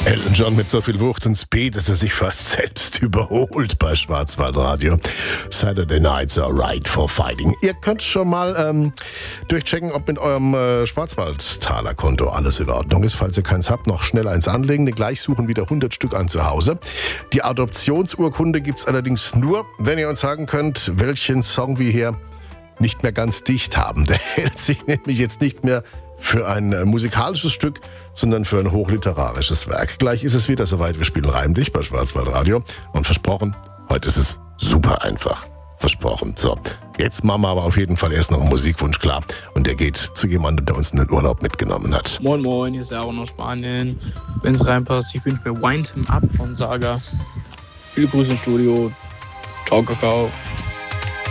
Elton John mit so viel Wucht und Speed, dass er sich fast selbst überholt bei Schwarzwaldradio. Saturday Nights are right for fighting. Ihr könnt schon mal durchchecken, ob mit eurem Schwarzwaldtaler-Konto alles in Ordnung ist. Falls ihr keins habt, noch schnell eins anlegen. Gleich suchen wieder 100 Stück an zu Hause. Die Adoptionsurkunde gibt es allerdings nur, wenn ihr uns sagen könnt, welchen Song wir hier nicht mehr ganz dicht haben. Der hält sich nämlich jetzt nicht mehr für ein musikalisches Stück, sondern für ein hochliterarisches Werk. Gleich ist es wieder soweit. Wir spielen Reim dich bei Schwarzwaldradio. Und versprochen, heute ist es super einfach. Versprochen. So, jetzt machen wir aber auf jeden Fall erst noch einen Musikwunsch klar. Und der geht zu jemandem, der uns in den Urlaub mitgenommen hat. Moin Moin, hier ist ja auch noch Spanien. Wenn es reinpasst, ich wünsche mir Wind Him Up von Saga. Viele Grüße ins Studio. Ciao, Kakao.